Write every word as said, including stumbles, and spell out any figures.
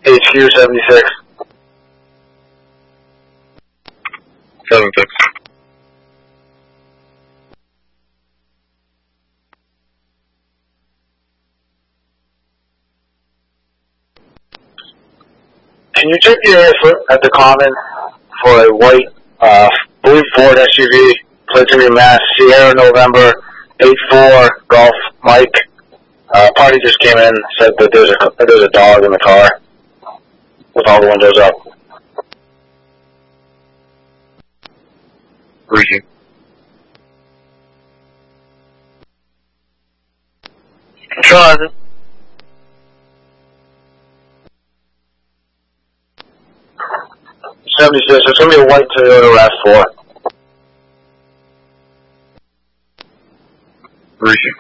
H Q seventy-six. seven six. Can you check the area for, at the Common for a white, uh, blue Ford S U V, Platinum Mass, Sierra November, eight four, Golf, Mike. Uh, party just came in, said that there's a, there's a dog in the car with all the windows up. Reaching. Control. seventy-six, it's going to be a white Toyota RAV four. Reaching.